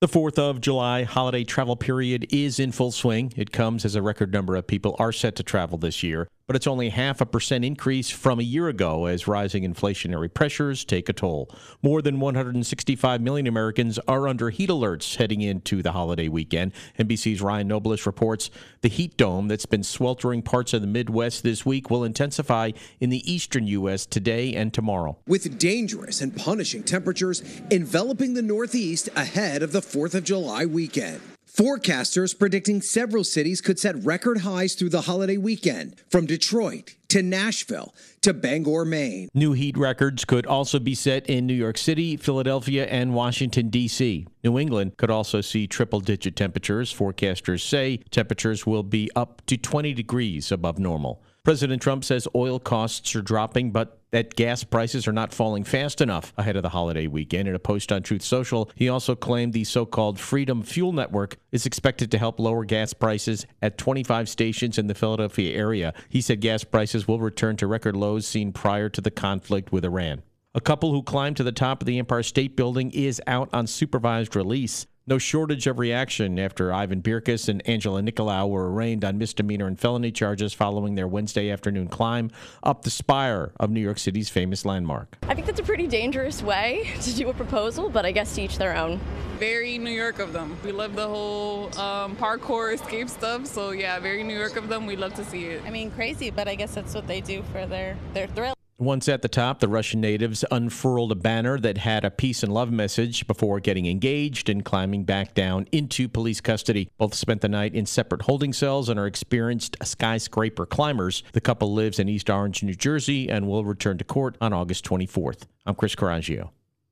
The 4th of July holiday travel period is in full swing. It comes as a record number of people are set to travel this year, but it's only 0.5% increase from a year ago as rising inflationary pressures take a toll. More than 165 million Americans are under heat alerts heading into the holiday weekend. NBC's Ryan Noblish reports the heat dome that's been sweltering parts of the Midwest this week will intensify in the eastern U.S. today and tomorrow. With dangerous and punishing temperatures enveloping the Northeast ahead of the 4th of July weekend. Forecasters predicting several cities could set record highs through the holiday weekend, from Detroit to Nashville to Bangor, Maine. New heat records could also be set in New York City, Philadelphia, and Washington, D.C. New England could also see triple-digit temperatures. Forecasters say temperatures will be up to 20 degrees above normal. President Trump says oil costs are dropping, but that gas prices are not falling fast enough ahead of the holiday weekend. In a post on Truth Social, he also claimed the so-called Freedom Fuel Network is expected to help lower gas prices at 25 stations in the Philadelphia area. He said gas prices will return to record lows seen prior to the conflict with Iran. A couple who climbed to the top of the Empire State Building is out on supervised release. No shortage of reaction after Ivan Birkus and Angela Nicolau were arraigned on misdemeanor and felony charges following their Wednesday afternoon climb up the spire of New York City's famous landmark. I think that's a pretty dangerous way to do a proposal, but I guess to each their own. Very New York of them. We love the whole parkour escape stuff, so yeah, very New York of them. We love to see it. I mean, crazy, but I guess that's what they do for their thrill. Once at the top, the Russian natives unfurled a banner that had a peace and love message before getting engaged and climbing back down into police custody. Both spent the night in separate holding cells and are experienced skyscraper climbers. The couple lives in East Orange, New Jersey, and will return to court on August 24th. I'm Chris Coraggio.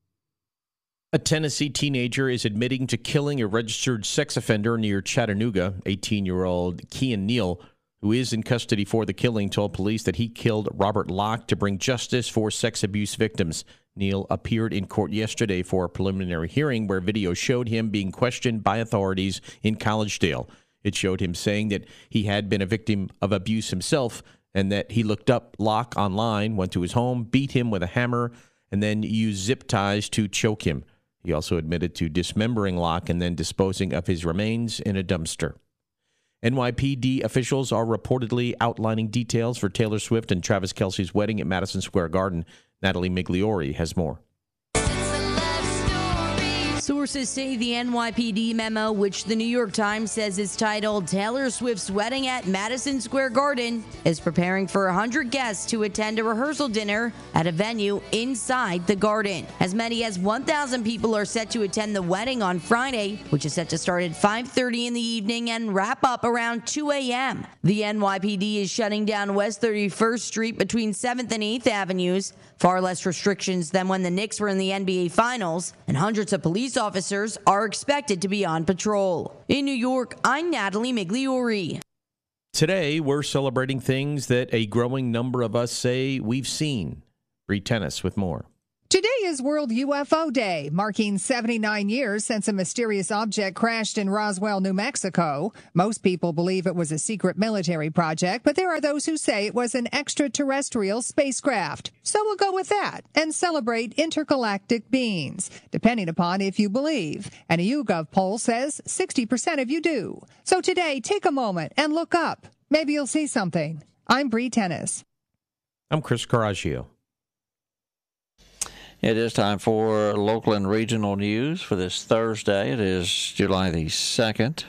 A Tennessee teenager is admitting to killing a registered sex offender near Chattanooga. 18-year-old Kean Neal, who is in custody for the killing, told police that he killed Robert Locke to bring justice for sex abuse victims. Neal appeared in court yesterday for a preliminary hearing where video showed him being questioned by authorities in Collegedale. It showed him saying that he had been a victim of abuse himself and that he looked up Locke online, went to his home, beat him with a hammer, and then used zip ties to choke him. He also admitted to dismembering Locke and then disposing of his remains in a dumpster. NYPD officials are reportedly outlining details for Taylor Swift and Travis Kelce's wedding at Madison Square Garden. Natalie Migliori has more. Sources say the NYPD memo, which the New York Times says is titled Taylor Swift's Wedding at Madison Square Garden, is preparing for 100 guests to attend a rehearsal dinner at a venue inside the garden. As many as 1,000 people are set to attend the wedding on Friday, which is set to start at 5:30 in the evening and wrap up around 2 a.m. The NYPD is shutting down West 31st Street between 7th and 8th Avenues, far less restrictions than when the Knicks were in the NBA Finals, and hundreds of police officers are expected to be on patrol. In New York, I'm Natalie Migliori. Today, we're celebrating things that a growing number of us say we've seen. Bree Tennis with more. Today is World UFO Day, marking 79 years since a mysterious object crashed in Roswell, New Mexico. Most people believe it was a secret military project, but there are those who say it was an extraterrestrial spacecraft. So we'll go with that and celebrate intergalactic beings, depending upon if you believe. And a YouGov poll says 60% of you do. So today, take a moment and look up. Maybe you'll see something. I'm Bree Tennis. I'm Chris Coraggio. It is time for local and regional news for this Thursday. It is July the 2nd,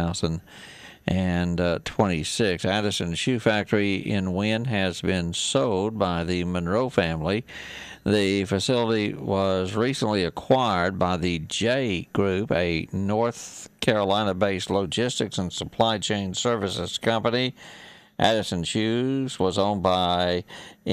2026. Addison Shoe Factory in Wynne has been sold by the Monroe family. The facility was recently acquired by the J Group, a North Carolina-based logistics and supply chain services company. Addison Shoes was owned by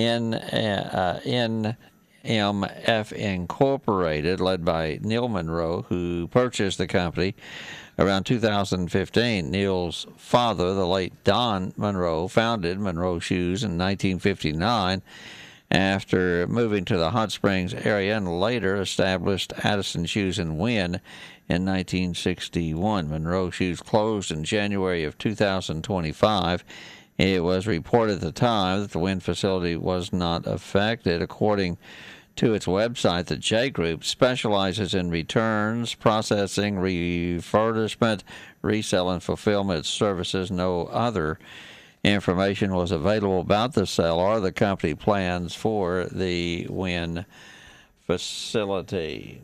NMF Incorporated, led by Neil Monroe, who purchased the company around 2015. Neil's father, the late Don Monroe, founded Monroe Shoes in 1959 after moving to the Hot Springs area and later established Addison Shoes in Wynne in 1961. Monroe Shoes closed in January of 2025. It was reported at the time that the Wynne facility was not affected. According to its website that J Group specializes in returns, processing, refurbishment, resale, and fulfillment services. No other information was available about the sale or the company plans for the Wynne facility.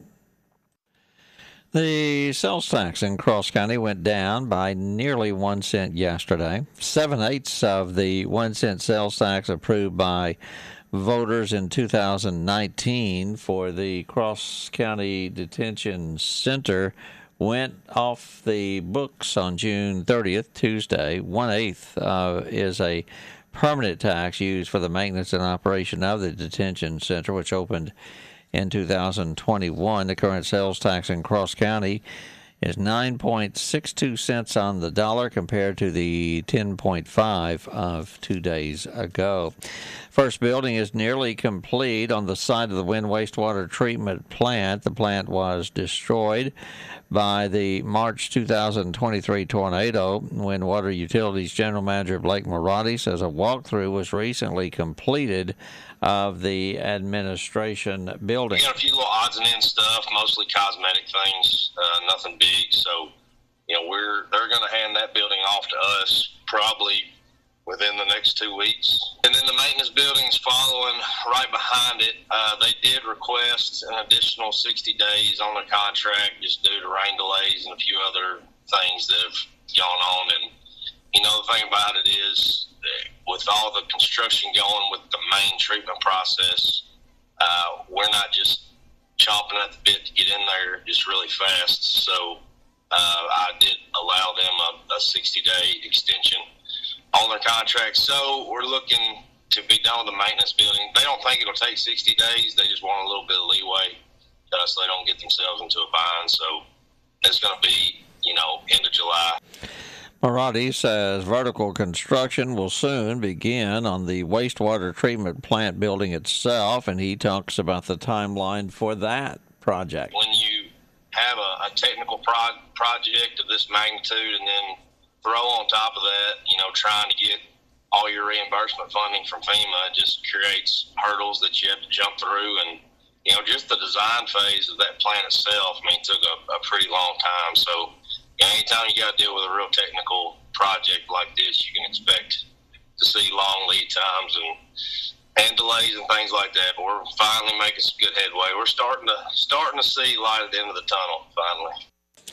The sales tax in Cross County went down by nearly 1 cent yesterday. 7/8 of the 1 cent sales tax approved by voters in 2019 for the Cross County Detention Center went off the books on June 30th, Tuesday. 1/8 is a permanent tax used for the maintenance and operation of the detention center, which opened in 2021. The current sales tax in Cross County is 9.62 cents on the dollar compared to the 10.5 of 2 days ago. First building is nearly complete on the site of the Wynne wastewater treatment plant. The plant was destroyed by the March 2023 tornado. Wynne Water Utilities General Manager Blake Marotti says a walkthrough was recently completed of the administration building. We got a few little odds and ends stuff, mostly cosmetic things, nothing big. So, they're going to hand that building off to us probably within the next 2 weeks. And then the maintenance building's following right behind it. They did request an additional 60 days on their contract just due to rain delays and a few other things that have gone on. And, the thing about it is, with all the construction going with the main treatment process, we're not just chomping at the bit to get in there just really fast. So I did allow them a 60-day extension on their contract. So we're looking to be done with the maintenance building. They don't think it'll take 60 days. They just want a little bit of leeway so they don't get themselves into a bind. So it's going to be, end of July. Marotti says vertical construction will soon begin on the wastewater treatment plant building itself, and he talks about the timeline for that project. When you have a technical project of this magnitude and then throw on top of that, trying to get all your reimbursement funding from FEMA, it just creates hurdles that you have to jump through. And, just the design phase of that plant itself, took a pretty long time. So, anytime you got to deal with a real technical project like this, you can expect to see long lead times and delays and things like that. But we're finally making some good headway. We're starting to see light at the end of the tunnel, finally.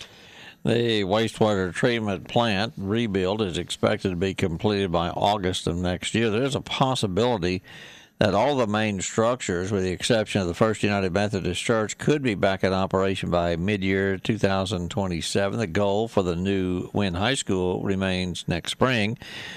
The wastewater treatment plant rebuild is expected to be completed by August of next year. There's a possibility that all the main structures, with the exception of the First United Methodist Church, could be back in operation by mid-year 2027. The goal for the new Wynne High School remains next spring.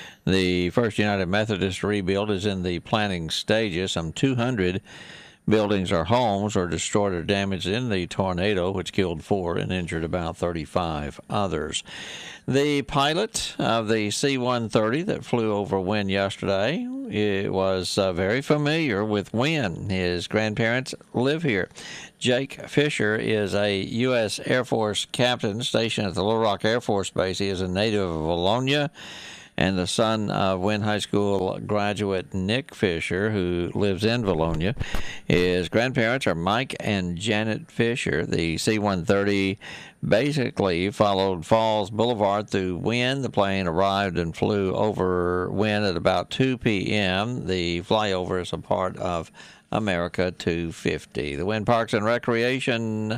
The First United Methodist rebuild is in the planning stages. Some 200 buildings or homes were destroyed or damaged in the tornado, which killed 4 and injured about 35 others. The pilot of the C-130 that flew over Wynne yesterday, it was very familiar with Wynne. His grandparents live here. Jake Fisher is a U.S. Air Force captain stationed at the Little Rock Air Force Base. He is a native of Bologna and the son of Wynne High School graduate Nick Fisher, who lives in Bologna. His grandparents are Mike and Janet Fisher. The C-130 basically followed Falls Boulevard through Wynne. The plane arrived and flew over Wynne at about 2 p.m. The flyover is a part of America 250. The Wynne Parks and Recreation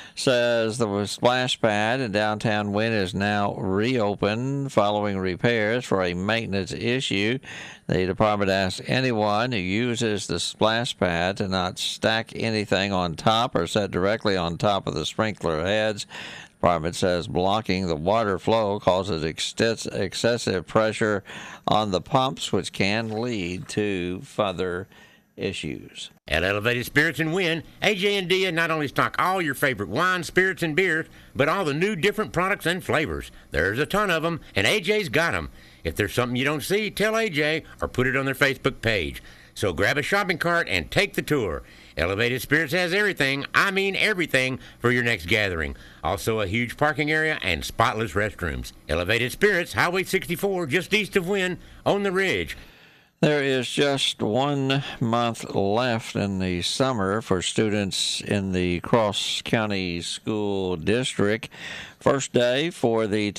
says the splash pad in downtown Wynne is now reopened following repairs for a maintenance issue. The department asks anyone who uses the splash pad to not stack anything on top or set directly on top of the sprinkler heads. The department says blocking the water flow causes excessive pressure on the pumps, which can lead to further issues. At Elevated Spirits in Wynne, AJ and Dia not only stock all your favorite wines, spirits, and beers, but all the new different products and flavors. There's a ton of them, and AJ's got them. If there's something you don't see, tell AJ or put it on their Facebook page. So grab a shopping cart and take the tour. Elevated Spirits has everything, everything, for your next gathering. Also a huge parking area and spotless restrooms. Elevated Spirits, Highway 64, just east of Wynne, on the Ridge. There is just 1 month left in the summer for students in the Cross County School District. First day for the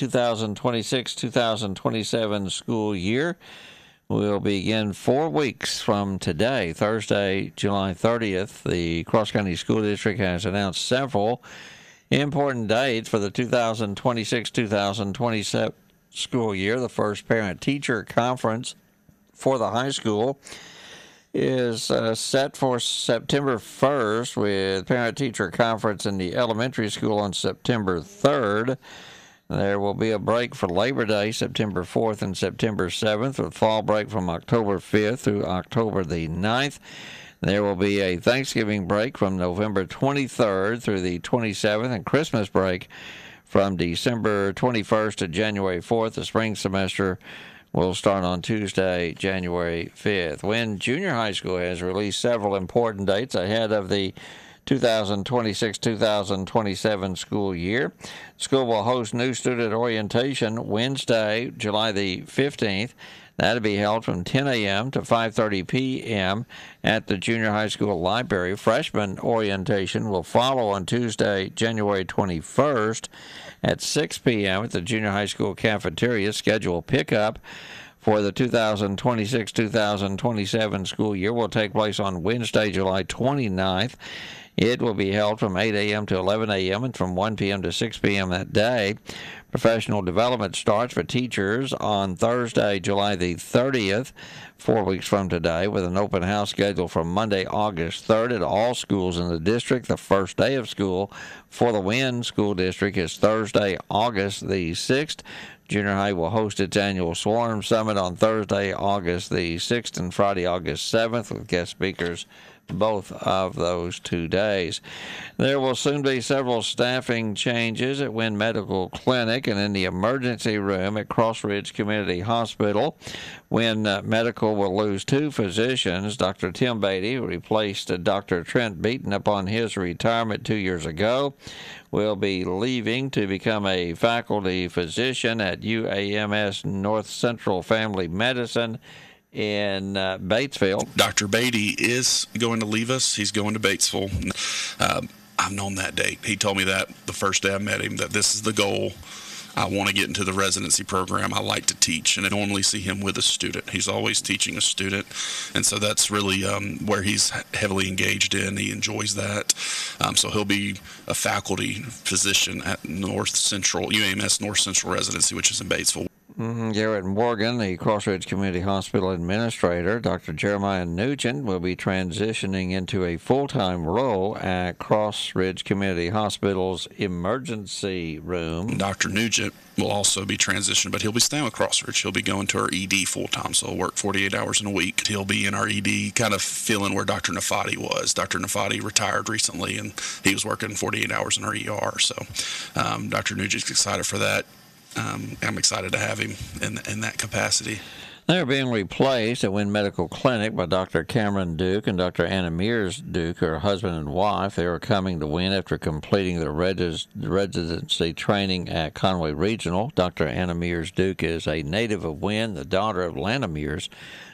2026-2027 school year will begin 4 weeks from today, Thursday, July 30th. The Cross County School District has announced several important dates for the 2026-2027 school year. The first parent-teacher conference for the high school is set for September 1st, with parent-teacher conference in the elementary school on September 3rd. There will be a break for Labor Day, September 4th and September 7th, with fall break from October 5th through October the 9th. There will be a Thanksgiving break from November 23rd through the 27th, and Christmas break from December 21st to January 4th. The spring semester will start on Tuesday, January 5th. Wynne Junior High School has released several important dates ahead of the 2026-2027 school year. School will host new student orientation Wednesday, July the 15th. That'll be held from 10 a.m. to 5:30 p.m. at the junior high school library. Freshman orientation will follow on Tuesday, January 21st at 6 p.m. at the junior high school cafeteria. Schedule pickup for the 2026-2027 school year will take place on Wednesday, July 29th. It will be held from 8 a.m. to 11 a.m. and from 1 p.m. to 6 p.m. that day. Professional development starts for teachers on Thursday, July the 30th, 4 weeks from today, with an open house scheduled from Monday, August 3rd at all schools in the district. The first day of school for the Wynne School District is Thursday, August the 6th. Junior high will host its annual Swarm Summit on Thursday, August the 6th and Friday, August 7th, with guest speakers both of those 2 days. There will soon be several staffing changes at Wynne Medical Clinic and in the emergency room at Cross Ridge Community Hospital. Wynne Medical will lose 2 physicians. Dr. Tim Beatty, who replaced Dr. Trent Beaton upon his retirement 2 years ago, will be leaving to become a faculty physician at UAMS North Central Family Medicine in Batesville. Dr. Beatty is going to leave us. He's going to Batesville. I've known that date. He told me that the first day I met him, that this is the goal. I want to get into the residency program. I like to teach, and I normally see him with a student. He's always teaching a student, and so that's really where he's heavily engaged in. He enjoys that. So he'll be a faculty physician at North Central, UAMS North Central Residency, which is in Batesville. Garrett Morgan, the Cross Ridge Community Hospital administrator. Dr. Jeremiah Nugent will be transitioning into a full-time role at Cross Ridge Community Hospital's emergency room. Dr. Nugent will also be transitioned, but he'll be staying with Cross Ridge. He'll be going to our ED full-time, so he'll work 48 hours in a week. He'll be in our ED, kind of filling where Dr. Nafati was. Dr. Nafati retired recently, and he was working 48 hours in our ER, so Dr. Nugent's excited for that. I'm excited to have him in that capacity. They're being replaced at Wynne Medical Clinic by Dr. Cameron Duke and Dr. Anna Mears Duke, her husband and wife. They are coming to Wynne after completing their residency training at Conway Regional. Dr. Anna Mears Duke is a native of Wynne, the daughter of Lana Mears,